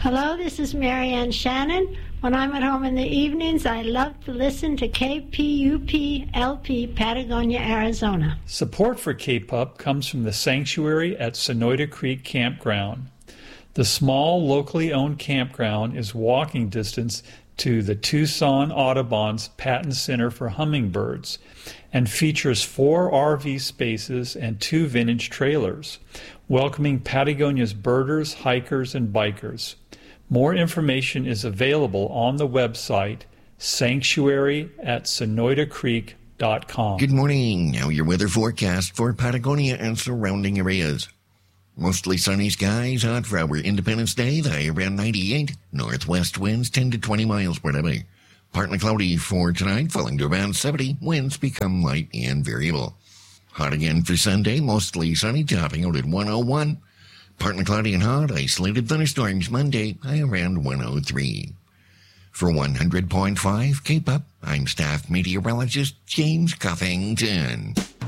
Hello, this is Marianne Shannon. When I'm at home in the evenings, I love to listen to KPUP-LP, Patagonia, Arizona. Support for KPUP comes from the Sanctuary at Sonoyta Creek Campground. The small, locally owned campground is walking distance to the Tucson Audubon's Patton Center for Hummingbirds and features 4 RV spaces and 2 vintage trailers, welcoming Patagonia's birders, hikers, and bikers. More information is available on the website sanctuaryatsonoytacreek.com. Good morning. Now your weather forecast for Patagonia and surrounding areas. Mostly sunny skies, hot for our Independence Day, the high around 98. Northwest winds 10 to 20 miles per hour. Partly cloudy for tonight, falling to around 70. Winds become light and variable. Hot again for Sunday, mostly sunny, topping out at 101. Partly cloudy and hot, isolated thunderstorms Monday, high around 103. For 100.5 KPUP, I'm staff meteorologist James Cuffington.